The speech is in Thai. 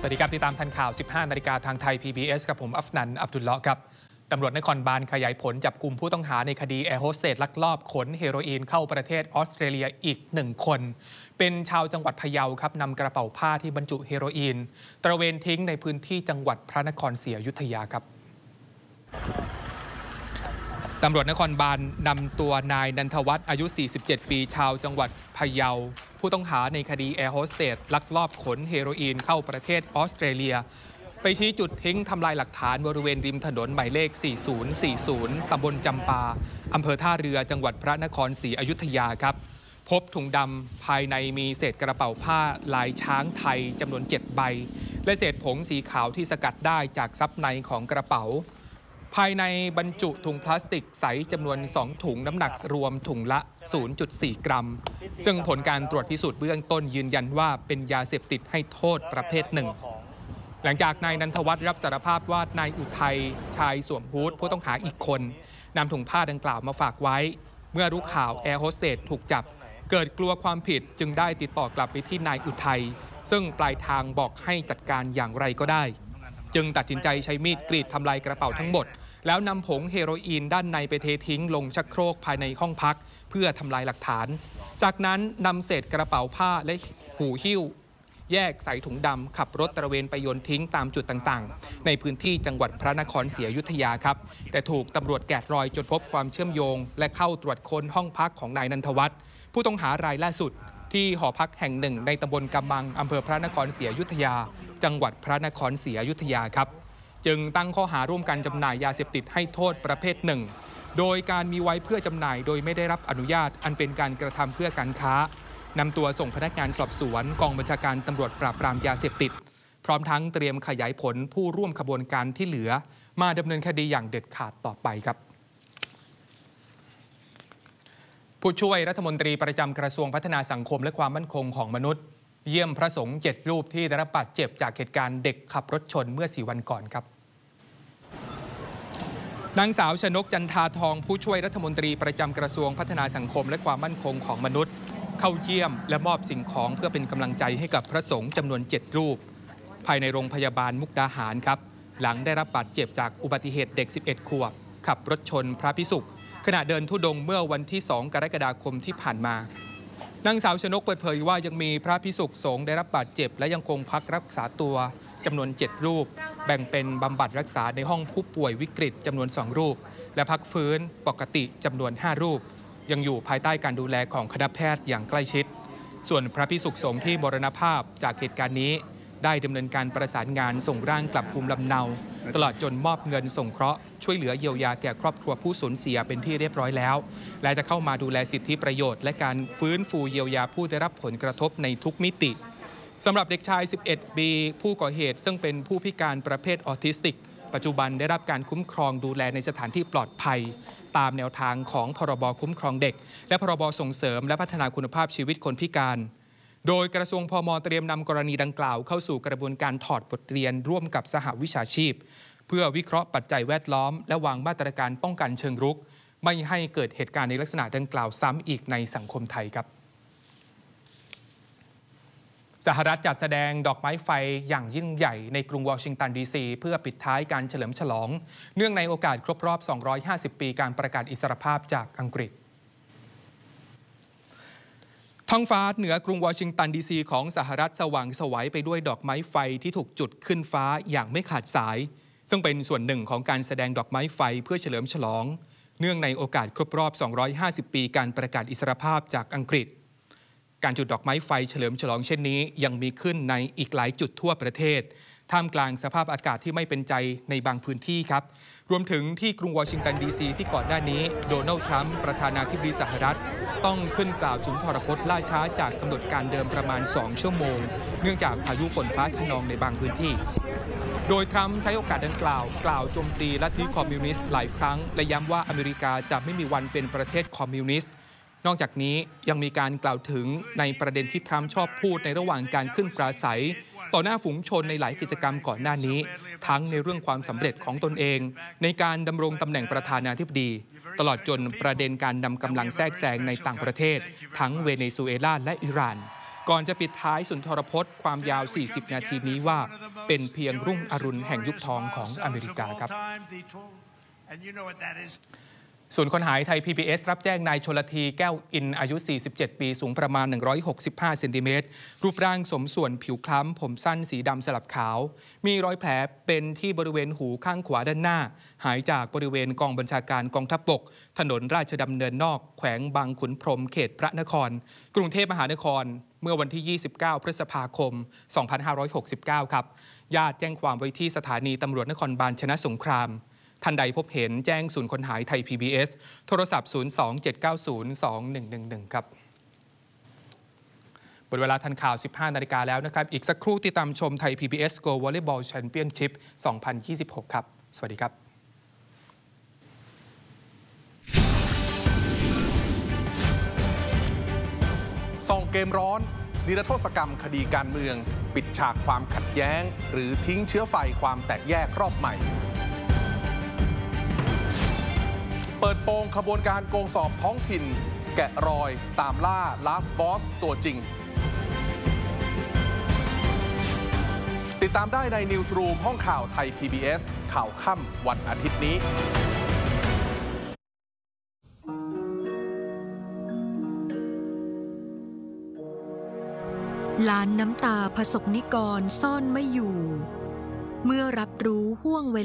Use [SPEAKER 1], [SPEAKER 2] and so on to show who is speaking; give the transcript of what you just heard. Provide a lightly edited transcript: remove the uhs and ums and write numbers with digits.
[SPEAKER 1] สวัสดีครับติดตามทันข่าว 15 นาฬิกาทางไทย PBS กับผมอัฟนัน อับดุลเลาะห์ครับตำรวจนครบาลขยายผลจับกลุ่มผู้ต้องหาในคดีแอร์โฮสเตสลักลอบขนเฮโรอีนเข้าประเทศออสเตรเลียอีก1 คน เป็นชาวจังหวัดพะเยาครับนำกระเป๋าผ้าที่บรรจุเฮโรอีนตระเวนทิ้งในพื้นที่จังหวัดพระนครศรีอยุธยาครับตำรวจนครบาลนำตัวนายนันทวัฒน์อายุ 47 ปีชาวจังหวัดพะเยาผู้ต้องหาในคดีแอร์โฮสเตสลักลอบขนเฮโรอีนเข้าประเทศออสเตรเลียไปชี้จุดทิ้งทำลายหลักฐานบริเวณริมถนนหมายเลข 4040 ตำบลจำปาอำเภอท่าเรือจังหวัดพระนครศรีอยุธยาครับพบถุงดำภายในมีเศษกระเป๋าผ้าลายช้างไทยจำนวน 7 ใบและเศษผงสีขาวที่สกัดได้จากซับในของกระเป๋าภายในบรรจุถุงพลาสติกใสจำนวน2 ถุงน้ำหนักรวมถุงละ 0.4 กรัมซึ่งผลการตรวจพิสูจน์เบื้องต้นยืนยันว่าเป็นยาเสพติดให้โทษประเภทหนึ่งหลังจากนายนันทวัฒน์รับสารภาพว่านายอุทัยชายสวมฮู้ดผู้ต้องหาอีกคนนำถุงผ้าดังกล่าวมาฝากไว้เมื่อรู้ข่าวแอร์โฮสเตสถูกจับเกิดกลัวความผิดจึงได้ติดต่อกลับไปที่นายอุทัยซึ่งปลายทางบอกให้จัดการอย่างไรก็ได้จึงตัดสินใจใช้มีดกรีดทำลายกระเป๋าทั้งหมดแล้วนำผงเฮโรอีนด้านในไปเททิ้งลงชักโครกภายในห้องพักเพื่อทำลายหลักฐานจากนั้นนำเศษกระเป๋าผ้าและหูหิ้วแยกใส่ถุงดำขับรถตระเวนไปโยนทิ้งตามจุดต่างๆในพื้นที่จังหวัดพระนครศรีอยุธยาครับแต่ถูกตำรวจแกะรอยจนพบความเชื่อมโยงและเข้าตรวจค้นห้องพักของนายนันทวัฒน์ผู้ต้องหารายล่าสุดที่หอพักแห่งหนึ่งในตำบลกำมังอำเภอพระนครศรีอยุธยาจังหวัดพระนครศรีอยุธยาครับจึงตั้งข้อหาร่วมกันจำหน่ายยาเสพติดให้โทษประเภทหนึ่งโดยการมีไว้เพื่อจำหน่ายโดยไม่ได้รับอนุญาตอันเป็นการกระทำเพื่อการค้านำตัวส่งพนักงานสอบสวนกองบัญชาการตำรวจปราบปรามยาเสพติดพร้อมทั้งเตรียมขยายผลผู้ร่วมขบวนการที่เหลือมาดำเนินคดีอย่างเด็ดขาดต่อไปครับผู้ช่วยรัฐมนตรีประจำกระทรวงพัฒนาสังคมและความมั่นคงของมนุษย์เยี่ยมพระสงฆ์7 รูปที่ได้รับบาดเจ็บจากเหตุการณ์เด็กขับรถชนเมื่อ4 วันก่อนครับนางสาวชนกจันทาทองผู้ช่วยรัฐมนตรีประจำกระทรวงพัฒนาสังคมและความมั่นคงของมนุษย์เข้าเยี่ยมและมอบสิ่งของเพื่อเป็นกำลังใจให้กับพระสงฆ์จำนวน7 รูปภายในโรงพยาบาลมุกดาหารครับหลังได้รับบาดเจ็บจากอุบัติเหตุเด็ก11 ขวบขับรถชนพระภิกษุขณะเดินธุดงค์เมื่อวันที่2 กรกฎาคมที่ผ่านมานางสาวชนกเปิดเผยว่ายังมีพระภิกษุสงฆ์ได้รับบาดเจ็บและยังคงพักรักษาตัวจำนวน7 รูปแบ่งเป็นบำบัดรักษาในห้องผู้ป่วยวิกฤตจำนวน2 รูปและพักฟื้นปกติจำนวน5 รูปยังอยู่ภายใต้การดูแลของคณะแพทย์อย่างใกล้ชิดส่วนพระภิกษุสงฆ์ที่มรณภาพจากเหตุการณ์นี้ได้ดำเนินการประสานงานส่งร่างกลับภูมิลำเนาตลอดจนมอบเงินส่งเคราะห์ช่วยเหลือเยียวยาแก่ครอบครัวผู้สูญเสียเป็นที่เรียบร้อยแล้วและจะเข้ามาดูแลสิทธิประโยชน์และการฟื้นฟูเยียวยาผู้ได้รับผลกระทบในทุกมิติสำหรับเด็กชาย11 ปีผู้ก่อเหตุซึ่งเป็นผู้พิการประเภทออทิสติกปัจจุบันได้รับการคุ้มครองดูแลในสถานที่ปลอดภัยตามแนวทางของพรบคุ้มครองเด็กและพรบส่งเสริมและพัฒนาคุณภาพชีวิตคนพิการโดยกระทรวงพม.เตรียมนำกรณีดังกล่าวเข้าสู่กระบวนการถอดบทเรียนร่วมกับสหวิชาชีพเพื่อวิเคราะห์ปัจจัยแวดล้อมและวางมาตรการป้องกันเชิงรุกไม่ให้เกิดเหตุการณ์ในลักษณะดังกล่าวซ้ำอีกในสังคมไทยครับสหรัฐจัดแสดงดอกไม้ไฟอย่างยิ่งใหญ่ในกรุงวอชิงตันดีซีเพื่อปิดท้ายการเฉลิมฉลองเนื่องในโอกาสครบรอบ250 ปีการประกาศอิสรภาพจากอังกฤษท้องฟ้าเหนือกรุงวอชิงตันดีซีของสหรัฐสว่างไสวไปด้วยดอกไม้ไฟที่ถูกจุดขึ้นฟ้าอย่างไม่ขาดสายซึ่งเป็นส่วนหนึ่งของการแสดงดอกไม้ไฟเพื่อเฉลิมฉลองเนื่องในโอกาสครบรอบ250 ปีการประกาศอิสรภาพจากอังกฤษการจุดดอกไม้ไฟเฉลิมฉลองเช่นนี้ยังมีขึ้นในอีกหลายจุดทั่วประเทศท่ามกลางสภาพอากาศที่ไม่เป็นใจในบางพื้นที่ครับรวมถึงที่กรุงวอชิงตันดีซีที่ก่อนหน้านี้โดนัลด์ทรัมป์ประธานาธิบดีสหรัฐต้องขึ้นกล่าวสุนทรพจน์ล่าช้าจากกำหนดการเดิมประมาณ2 ชั่วโมงเนื่องจากพายุฝนฟ้าคะนองในบางพื้นที่โดยทรัมป์ใช้โอกาสดังกล่าวโจมตีลัทธิคอมมิวนิสต์หลายครั้งและย้ำว่าอเมริกาจะไม่มีวันเป็นประเทศคอมมิวนิสต์นอกจากนี้ยังมีการกล่าวถึงในประเด็นที่ทรัมป์ชอบพูดในระหว่างการขึ้นปราศัยต่อหน้าฝูงชนในหลายกิจกรรมก่อนหน้านี้ทั้งในเรื่องความสำเร็จของตนเองในการดำรงตำแหน่งประธานาธิบดีตลอดจนประเด็นการนำกำลังแทรกแซงในต่างประเทศทั้งเวเนซุเอลาและอิหร่านก่อนจะปิดท้ายสุนทรพจน์ความยาว 40 นาทีนี้ว่าเป็นเพียงรุ่งอรุณแห่งยุคทองของอเมริกาครับส่วนคนหายไทย PBS รับแจ้งนายชลธีแก้วอินอายุ 47 ปีสูงประมาณ 165 เซนติเมตรรูปร่างสมส่วนผิวคล้ำผมสั้นสีดำสลับขาวมีรอยแผลเป็นที่บริเวณหูข้างขวาด้านหน้าหายจากบริเวณกองบัญชาการกองทัพบกถนนราชดำเนินนอกแขวงบางขุนพรหมเขตพระนครกรุงเทพมหานครเมื่อวันที่ 29 พฤษภาคม 2569 ครับญาติแจ้งความไว้ที่สถานีตำรวจนครบาลชนะสงครามท่านใดพบเห็นแจ้งศูนย์คนหายไทย PBS โทรศัพท์ 027902111 ครับหมดเวลาทันข่าว 15 นาฬิกาแล้วนะครับอีกสักครู่ติดตามชมไทย PBS Go Volleyball Championship 2026 ครับสวัสดีครับ
[SPEAKER 2] ส่องเกมร้อนนิรโทษกรรมคดีการเมืองปิดฉากความขัดแย้งหรือทิ้งเชื้อไฟความแตกแยกรอบใหม่เปิดโปงขบวนการโกงสอบท้องถิ่นแกะรอยตามล่า Last Boss ตัวจริงติดตามได้ใน Newsroom ห้องข่าวไทย PBS ข่าวค่ำวันอาทิตย์นี้
[SPEAKER 3] ล้านน้ำตาประสบนิกรซ่อนไม่อยู่เมื่อรับรู้ห่วงเวลา